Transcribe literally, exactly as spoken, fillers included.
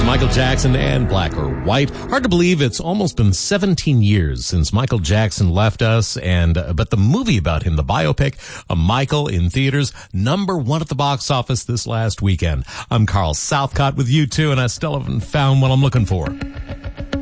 Michael Jackson and Black or White. Hard to believe it's almost been seventeen years since Michael Jackson left us, and uh, but the movie about him, the biopic, uh, Michael, in theaters, number one at the box office this last weekend. I'm Carl Southcott with you too, and I still haven't found what I'm looking for.